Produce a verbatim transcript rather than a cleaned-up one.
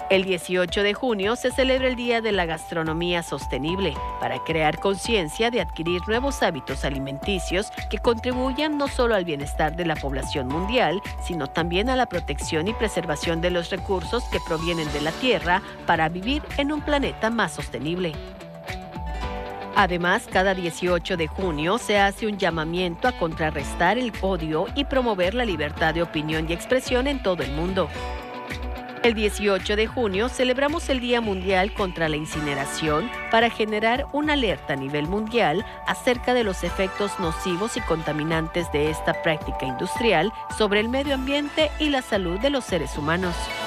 El dieciocho de junio se celebra el Día de la Gastronomía Sostenible para crear conciencia de adquirir nuevos hábitos alimenticios que contribuyan no solo al bienestar de la población mundial, sino también a la protección y preservación de los recursos que provienen de la Tierra para vivir en un planeta más sostenible. Además, cada dieciocho de junio se hace un llamamiento a contrarrestar el odio y promover la libertad de opinión y expresión en todo el mundo. El dieciocho de junio celebramos el Día Mundial contra la Incineración para generar una alerta a nivel mundial acerca de los efectos nocivos y contaminantes de esta práctica industrial sobre el medio ambiente y la salud de los seres humanos.